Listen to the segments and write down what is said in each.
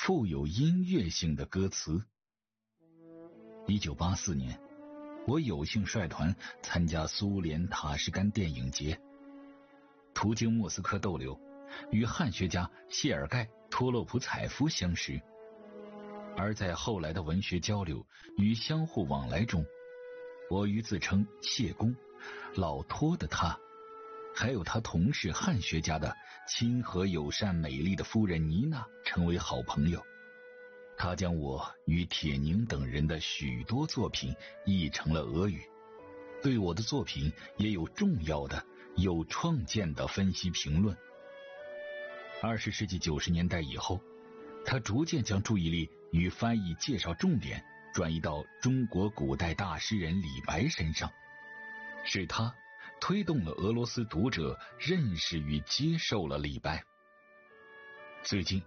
富有音乐性的歌词。1984年，我有幸率团参加苏联塔什干电影节，途经莫斯科逗留，与汉学家谢尔盖·托洛普采夫相识。而在后来的文学交流与相互往来中，我与自称谢公、老托的他，还有他同是汉学家的亲和友善美丽的夫人妮娜成为好朋友。他将我与铁凝等人的许多作品译成了俄语，对我的作品也有重要的、有创建的分析评论。20世纪90年代以后，他逐渐将注意力与翻译介绍重点转移到中国古代大诗人李白身上，是他推动了俄罗斯读者认识与接受了李白。最近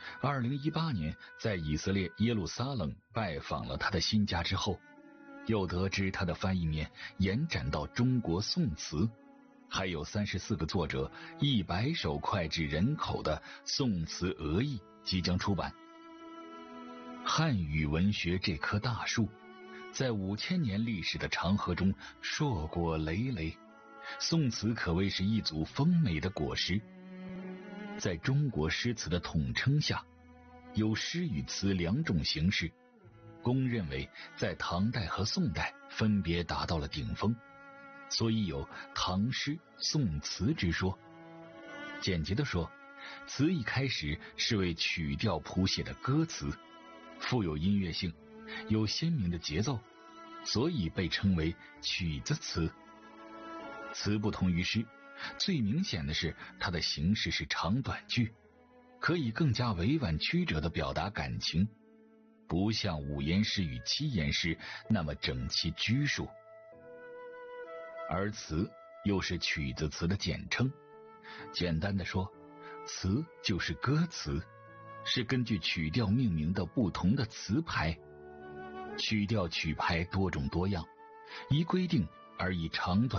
2018年在以色列耶路撒冷拜访了他的新家之后，又得知他的翻译面延展到中国宋词，还有34个作者100首脍炙人口的宋词俄译即将出版。汉语文学这棵大树在5000年历史的长河中硕果累累，宋词可谓是一组丰美的果实。在中国诗词的统称下，有诗与词两种形式，公认为在唐代和宋代分别达到了顶峰，所以有唐诗宋词之说。简洁地说，词一开始是为曲调谱写的歌词，富有音乐性，有鲜明的节奏，所以被称为曲子词。词不同于诗，最明显的是它的形式是长短句，可以更加委婉曲折地表达感情，不像5言诗与7言诗那么整齐拘束。而词又是曲子词的简称，简单的说，词就是歌词，是根据曲调命名的不同的词牌。曲调曲牌多种多样，依规定而以长短